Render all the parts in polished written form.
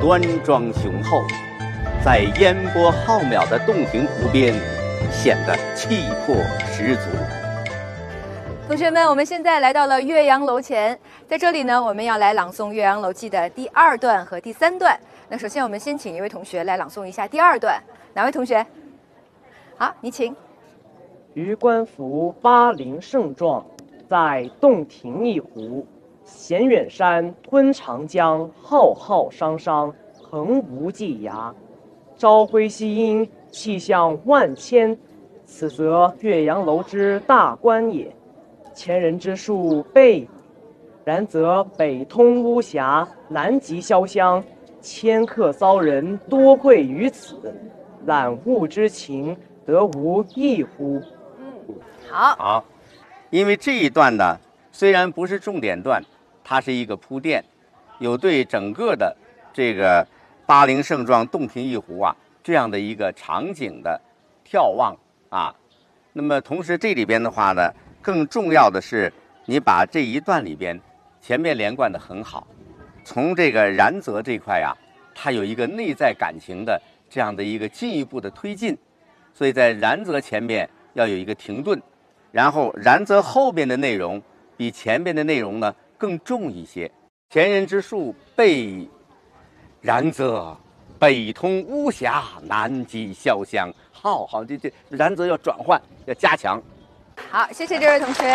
端庄雄厚，在烟波浩渺的洞庭湖边显得气魄十足。 同学们，我们现在来到了岳阳楼前，在这里呢，我们要来朗诵《岳阳楼记》的第2段和第3段。那首先，我们先请一位同学来朗诵一下第2段，哪位同学？好，你请。 余观夫巴陵胜状，在洞庭一湖。衔远山，吞长江，浩浩汤汤，横无际涯。朝晖夕阴，气象万千，此则岳阳楼之大观也。前人之述备矣，然则北通巫峡，南极潇湘，迁客骚人多会于此，览物之情，得无异乎？ 好，因为这一段呢，虽然不是重点段，它是一个铺垫，有对整个的这个巴陵胜状洞庭一湖啊这样的一个场景的眺望啊。那么同时这里边的话呢，更重要的是你把这一段里边前面连贯的很好，从这个然则这块啊，它有一个内在感情的这样的一个进一步的推进，所以在然则前面要有一个停顿，然后然则后边的内容比前边的内容呢更重一些。前人之述备，然则北通巫峡，南极潇湘。好，这然则要转换，要加强。 好，谢谢这位同学。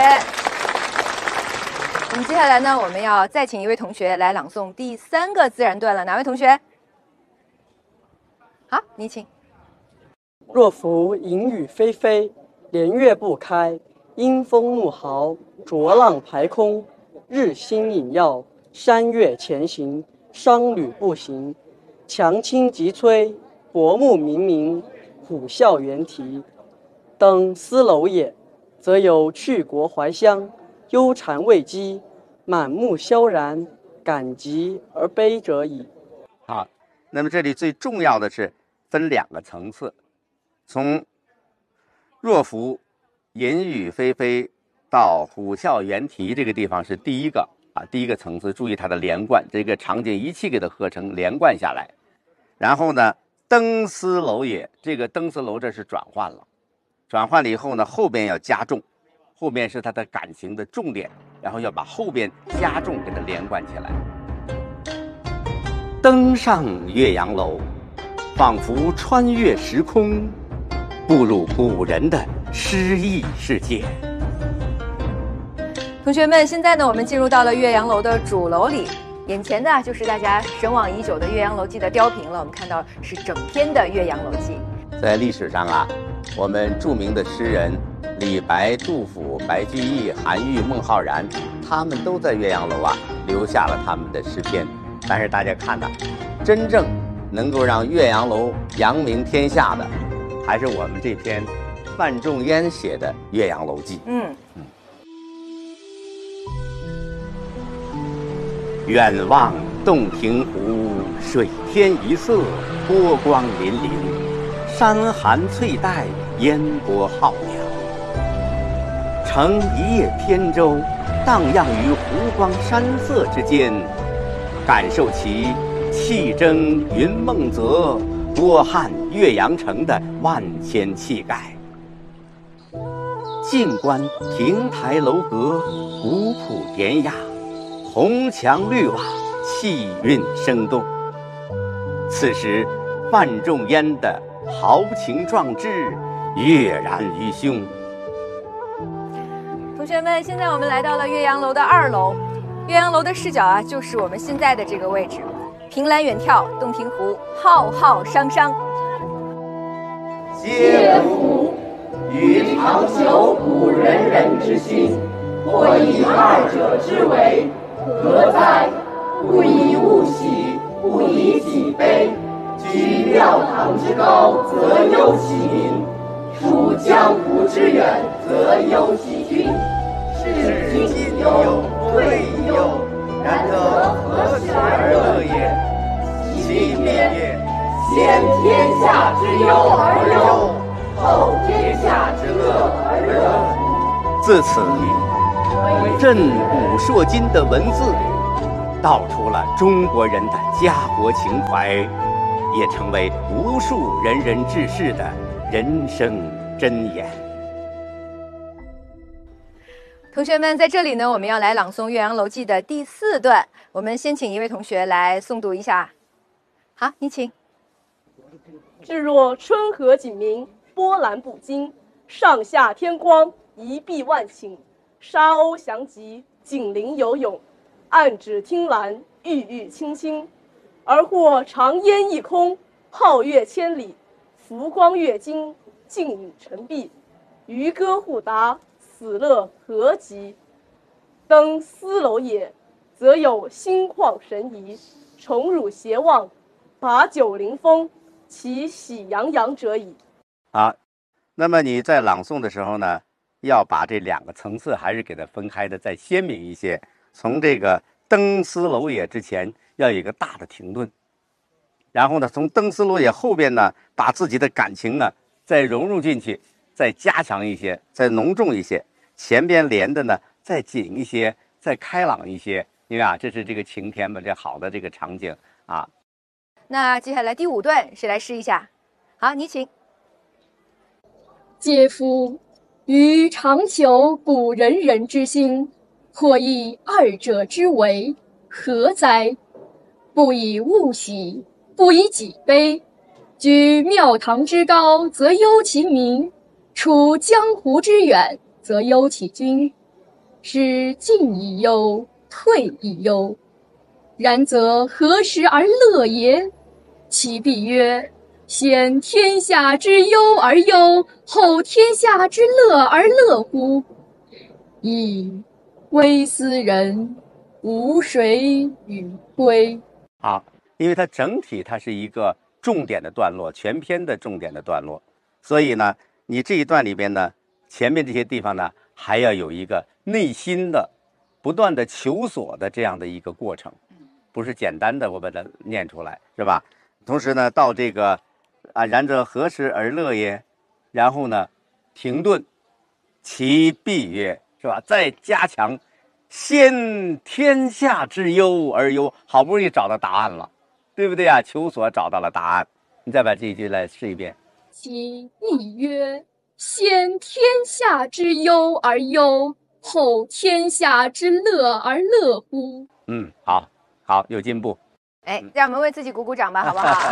我们接下来呢，我们要再请一位同学来朗诵第3个自然段了，哪位同学？好，你请。 若夫淫雨霏霏，连月不开，阴风怒号，浊浪排空，日星隐曜，山岳前行，商旅步行，强倾急摧，薄暮冥冥，虎啸猿啼。登斯楼也，则有去国怀乡，忧谗畏讥，满目萧然，感极而悲者矣。 好，那么这里最重要的是分2个层次，从若夫淫雨霏霏到虎啸猿啼这个地方是第一个层次，注意它的连贯，这个场景一气给它合成连贯下来。然后呢，登斯楼也，这个登斯楼这是转换了，转换了以后呢，后边要加重，后边是它的感情的重点，然后要把后边加重给它连贯起来。登上岳阳楼，仿佛穿越时空，步入古人的诗意世界。 同学们，现在呢，我们进入到了岳阳楼的主楼里，眼前的就是大家神往已久的《岳阳楼记》的雕屏了。我们看到是整篇的《岳阳楼记》。 在历史上啊，我们著名的诗人李白、杜甫、白居易、韩愈、孟浩然，他们都在岳阳楼啊留下了他们的诗篇。但是大家看呐，真正能够让岳阳楼扬名天下的，还是我们这篇范仲淹写的《岳阳楼记》。远望洞庭湖，水天一色，波光粼粼，山寒翠带，烟波浩渺。乘一叶扁舟，荡漾于湖光山色之间，感受其气蒸云梦泽，波撼岳阳城的万千气概。静观亭台楼阁，古朴典雅，红墙绿瓦，气韵生动。此时范仲淹的豪情壮志跃然于胸。 同学们，现在我们来到了岳阳楼的2楼，岳阳楼的视角啊，就是我们现在的这个位置，凭栏远眺洞庭湖，浩浩汤汤。 嗟乎！予长求古仁人之心，或以二者之为，何哉？不以物喜，不以己悲。居庙堂之高，则忧其民；处江湖之远，则忧其君。是进亦忧，退亦忧，然则何时而乐也？其灭，先天下之忧而忧，后天下之乐而乐。 自此，震古烁今的文字道出了中国人的家国情怀，也成为无数仁人志士的人生箴言。 同学们，在这里呢，我们要来朗诵《岳阳楼记》的第4段。我们先请一位同学来诵读一下。好，你请。 至若春和景明，波澜不惊；上下天光，一碧万顷。沙鸥翔集，锦鳞游泳；岸芷汀兰，郁郁青青。而或长烟一空，皓月千里。浮光跃金，静影沉璧。渔歌互答，死乐何极？登斯楼也，则有心旷神怡，宠辱偕忘，把酒临风，其喜洋洋者矣。 好，那么你在朗诵的时候呢，要把这2个层次还是给它分开的再鲜明一些。从这个登斯楼也之前要有一个大的停顿，然后呢，从登斯楼也后边呢，把自己的感情呢再融入进去，再加强一些，再浓重一些。前边连的呢再紧一些，再开朗一些。因为这是这个晴天嘛，这好的这个场景啊。 那接下来第5段，谁来试一下？好，你请。 嗟夫！余常求古仁人之心，或以二者之为，何哉？不以物喜，不以己悲。居庙堂之高，则忧其民；处江湖之远，则忧其君。是进以忧，退以忧。然则何时而乐也？其必曰：先天下之忧而忧，后天下之乐而乐乎？噫！微斯人，吾谁与归？ 好，因为它整体它是一个重点的段落，全篇的重点的段落，所以呢，你这一段里边呢，前面这些地方呢，还要有一个内心的不断的求索的这样的一个过程，不是简单的我把它念出来，是吧？同时呢，到这个然则何时而乐也？然后呢，停顿，其必曰，是吧？再加强，先天下之忧而忧，好不容易找到答案了，对不对啊？求索找到了答案，你再把这一句来试一遍。 其必曰：先天下之忧而忧，后天下之乐而乐乎？ 好，好，有进步。 哎，让我们为自己鼓鼓掌吧，好不好？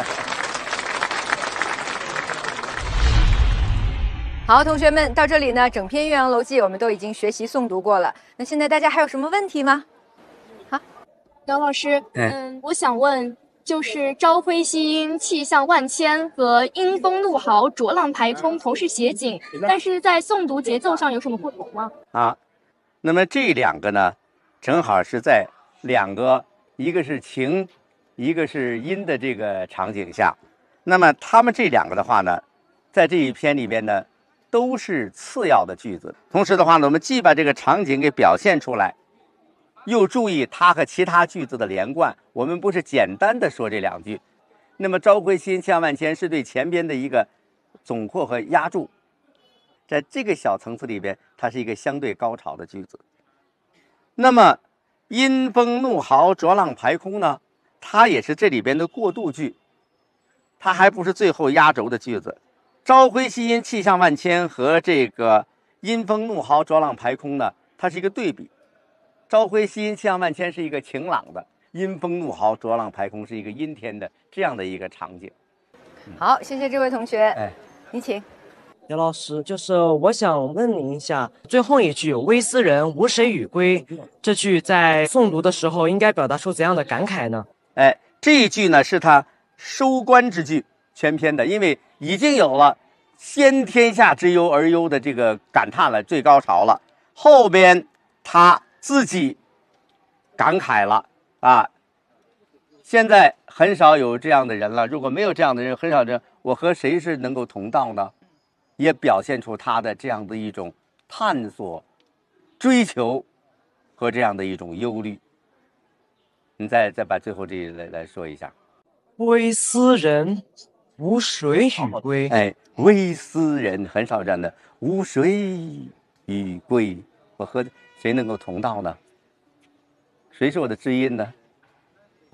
好，同学们，到这里呢，整篇《岳阳楼记》我们都已经学习诵读过了。那现在大家还有什么问题吗？好， 姚老师，我想问，就是朝晖夕阴，气象万千和阴风怒号，浊浪排空同是写景，但是在诵读节奏上有什么不同吗？ 那么这2个呢，正好是在2个，一个是晴，一个是阴的这个场景下。那么他们这2个的话呢，在这一篇里边呢，都是次要的句子。同时的话呢，我们既把这个场景给表现出来，又注意它和其他句子的连贯。我们不是简单的说这2句。那么朝晖夕阴气象万千是对前边的一个总括和压注，在这个小层次里边，它是一个相对高潮的句子。那么阴风怒号浊浪排空呢，它也是这里边的过渡句，它还不是最后压轴的句子。朝晖夕阴气象万千和这个阴风怒号浊浪排空呢，它是一个对比。朝晖夕阴气象万千是一个晴朗的，阴风怒号浊浪排空是一个阴天的这样的一个场景。 好，谢谢这位同学。你请。 姚老师，就是我想问您一下，最后一句"微斯人，吾谁与归"这句在诵读的时候应该表达出怎样的感慨呢？ 这一句呢是他收官之句，全篇的，因为已经有了先天下之忧而忧的这个感叹了，最高潮了。后边他自己感慨了现在很少有这样的人了，如果没有这样的人，很少人，我和谁是能够同道呢？也表现出他的这样的一种探索、追求和这样的一种忧虑。你再把最后这一来说一下。 微斯人，吾谁与归？ 微斯人很少这样的，吾谁与归？我和谁能够同道呢？谁是我的知音呢？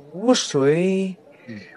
湖水